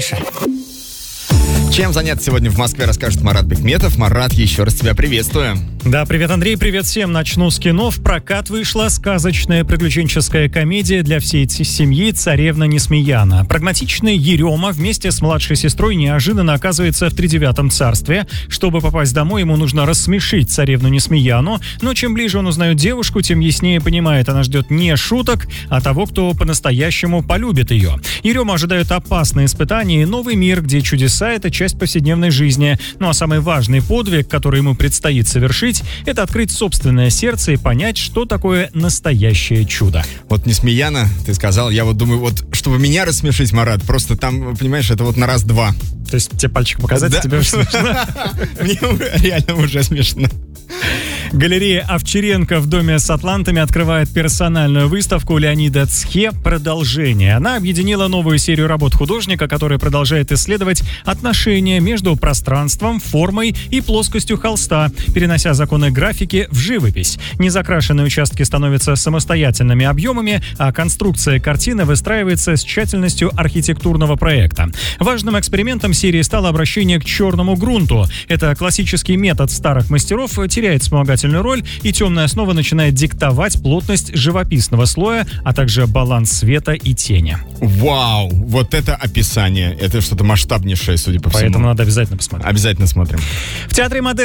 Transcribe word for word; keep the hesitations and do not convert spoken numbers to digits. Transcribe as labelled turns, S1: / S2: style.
S1: Чем заняться сегодня в Москве, расскажет Марат Бекметов. Марат, еще раз тебя приветствую.
S2: Да, привет, Андрей, привет всем. Начну с кино. В прокат вышла сказочная приключенческая комедия для всей семьи «Царевна Несмеяна». Прагматичный Ерема вместе с младшей сестрой неожиданно оказывается в тридевятом царстве. Чтобы попасть домой, ему нужно рассмешить царевну Несмеяну. Но чем ближе он узнает девушку, тем яснее понимает, она ждет не шуток, а того, кто по-настоящему полюбит ее. Ерема ожидает опасные испытания и новый мир, где чудеса — это часть повседневной жизни. Ну а самый важный подвиг, который ему предстоит совершить, это открыть собственное сердце и понять, что такое настоящее чудо.
S1: Вот Несмеяна, ты сказал, я вот думаю, вот чтобы меня рассмешить, Марат, просто там, понимаешь, это вот на раз-два.
S2: То есть тебе пальчик показать,
S1: да?
S2: Тебе уже смешно?
S1: Мне реально уже смешно.
S2: Галерея Овчаренко в доме с атлантами открывает персональную выставку Леонида Цхе «Продолжение». Она объединила новую серию работ художника, которая продолжает исследовать отношения между пространством, формой и плоскостью холста, перенося законы графики в живопись. Незакрашенные участки становятся самостоятельными объемами, а конструкция картины выстраивается с тщательностью архитектурного проекта. Важным экспериментом серии стало обращение к черному грунту. Это классический метод старых мастеров теряет вспомогательную роль, и темная основа начинает диктовать плотность живописного слоя, а также баланс света и тени.
S1: Вау! Вот это описание. Это что-то масштабнейшее, судя по всему.
S2: Поэтому надо обязательно посмотреть.
S1: Обязательно смотрим.
S2: В театре «Модерн»